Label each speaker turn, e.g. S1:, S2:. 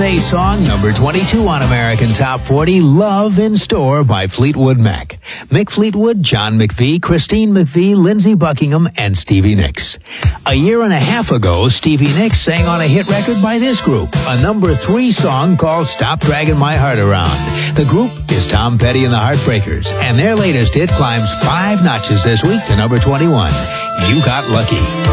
S1: A song, number 22 on American Top 40, Love in Store by Fleetwood Mac. Mick Fleetwood, John McVie, Christine McVie, Lindsey Buckingham, and Stevie Nicks. A year and a half ago, Stevie Nicks sang on a hit record by this group, a number 3 song called Stop Dragging My Heart Around. The group is Tom Petty and the Heartbreakers, and their latest hit climbs 5 notches this week to number 21. You Got Lucky.